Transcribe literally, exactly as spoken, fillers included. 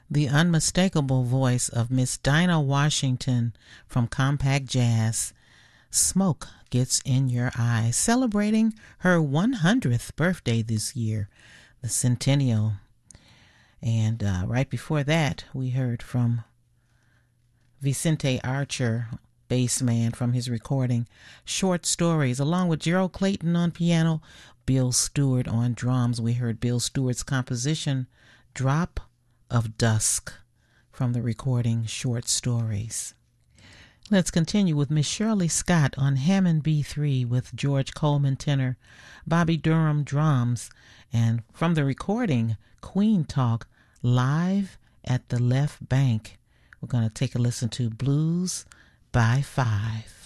the unmistakable voice of Miss Dinah Washington from Compact Jazz. Smoke Gets in Your Eyes, celebrating her one hundredth birthday this year, the centennial. And uh, right before that, we heard from Vicente Archer, bass man, from his recording Short Stories, along with Gerald Clayton on piano, Bill Stewart on drums. We heard Bill Stewart's composition Drop of Dusk from the recording Short Stories. Let's continue with Miss Shirley Scott on Hammond B three with George Coleman tenor, Bobby Durham drums, and from the recording Queen Talk Live at the Left Bank. We're going to take a listen to Blues by Five.